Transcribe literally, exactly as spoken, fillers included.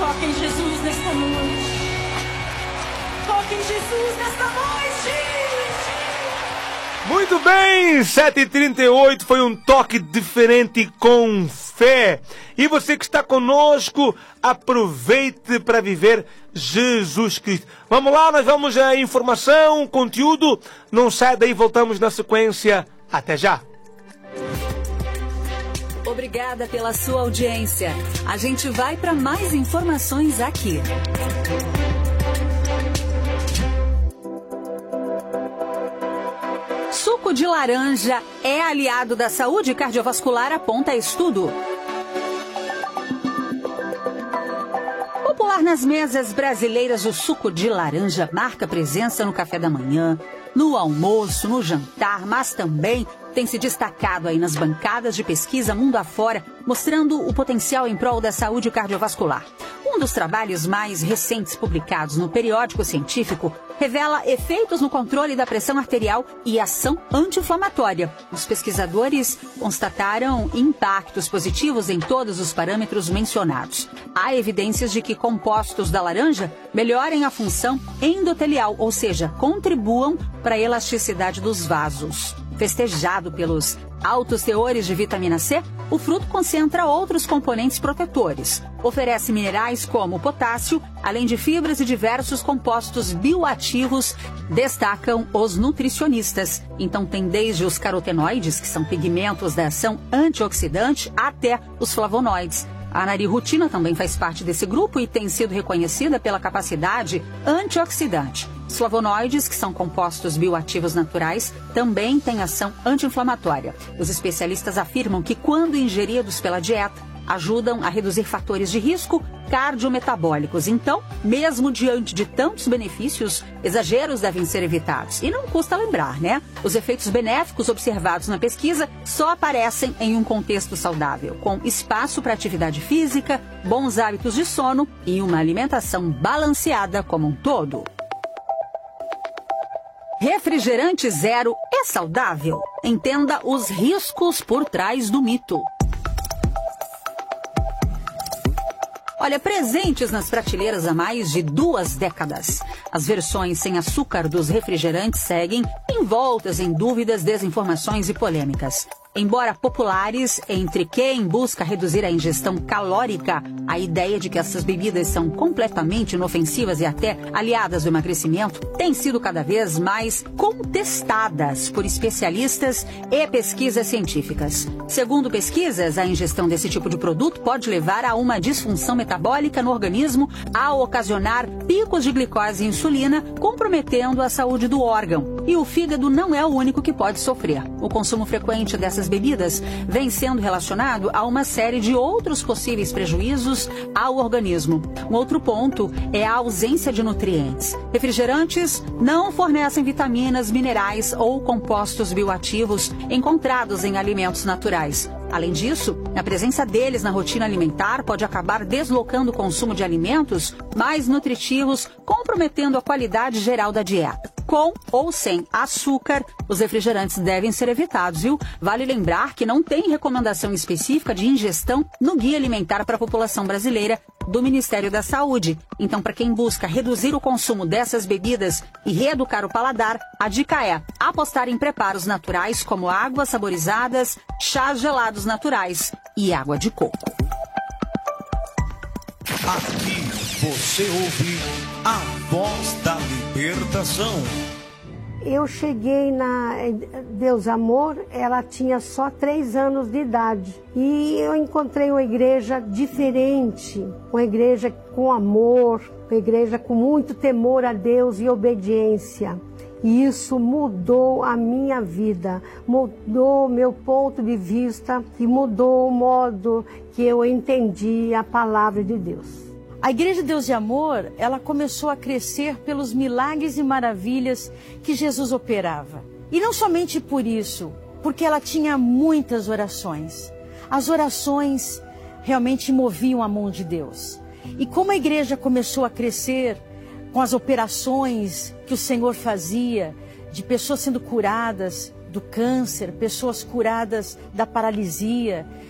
Toque em Jesus nesta noite. Toque em Jesus nesta noite. Muito bem, sete e trinta e oito foi um toque diferente com fé. E você que está conosco, aproveite para viver Jesus Cristo. Vamos lá, nós vamos a informação, conteúdo. Não sai daí, voltamos na sequência. Até já. Obrigada pela sua audiência. A gente vai para mais informações aqui. Suco de laranja é aliado da saúde cardiovascular, aponta estudo. Popular nas mesas brasileiras, o suco de laranja marca presença no café da manhã, no almoço, no jantar, mas também tem se destacado aí nas bancadas de pesquisa mundo afora, mostrando o potencial em prol da saúde cardiovascular. Um dos trabalhos mais recentes publicados no periódico científico revela efeitos no controle da pressão arterial e ação anti-inflamatória. Os pesquisadores constataram impactos positivos em todos os parâmetros mencionados. Há evidências de que compostos da laranja melhorem a função endotelial, ou seja, contribuam para a elasticidade dos vasos. Festejado pelos altos teores de vitamina C, o fruto concentra outros componentes protetores. Oferece minerais como potássio, além de fibras e diversos compostos bioativos, destacam os nutricionistas. Então tem desde os carotenoides, que são pigmentos da ação antioxidante, até os flavonoides. A narirutina também faz parte desse grupo e tem sido reconhecida pela capacidade antioxidante. Os flavonoides, que são compostos bioativos naturais, também têm ação anti-inflamatória. Os especialistas afirmam que, quando ingeridos pela dieta, ajudam a reduzir fatores de risco cardiometabólicos. Então, mesmo diante de tantos benefícios, exageros devem ser evitados. E não custa lembrar, né? Os efeitos benéficos observados na pesquisa só aparecem em um contexto saudável, com espaço para atividade física, bons hábitos de sono e uma alimentação balanceada como um todo. Refrigerante zero é saudável? Entenda os riscos por trás do mito. Olha, presentes nas prateleiras há mais de duas décadas. As versões sem açúcar dos refrigerantes seguem envoltas em dúvidas, desinformações e polêmicas. Embora populares entre quem busca reduzir a ingestão calórica, a ideia de que essas bebidas são completamente inofensivas e até aliadas ao emagrecimento tem sido cada vez mais contestadas por especialistas e pesquisas científicas. Segundo pesquisas, a ingestão desse tipo de produto pode levar a uma disfunção metabólica no organismo ao ocasionar picos de glicose e insulina, comprometendo a saúde do órgão. E o fígado não é o único que pode sofrer. O consumo frequente dessas bebidas vem sendo relacionado a uma série de outros possíveis prejuízos ao organismo. Um outro ponto é a ausência de nutrientes. Refrigerantes não fornecem vitaminas, minerais ou compostos bioativos encontrados em alimentos naturais. Além disso, a presença deles na rotina alimentar pode acabar deslocando o consumo de alimentos mais nutritivos, comprometendo a qualidade geral da dieta. Com ou sem açúcar, os refrigerantes devem ser evitados, viu? Vale lembrar que não tem recomendação específica de ingestão no Guia Alimentar para a População Brasileira do Ministério da Saúde. Então, para quem busca reduzir o consumo dessas bebidas e reeducar o paladar, a dica é apostar em preparos naturais como águas saborizadas, chás gelados naturais e água de coco. Aqui você ouve a voz da libertação. Eu cheguei na Deus Amor, ela tinha só três anos de idade. E eu encontrei uma igreja diferente, uma igreja com amor, uma igreja com muito temor a Deus e obediência. E isso mudou a minha vida, mudou o meu ponto de vista e mudou o modo que eu entendi a palavra de Deus. A Igreja Deus de Amor, ela começou a crescer pelos milagres e maravilhas que Jesus operava. E não somente por isso, porque ela tinha muitas orações. As orações realmente moviam a mão de Deus. E como a igreja começou a crescer com as operações que o Senhor fazia, de pessoas sendo curadas do câncer, pessoas curadas da paralisia,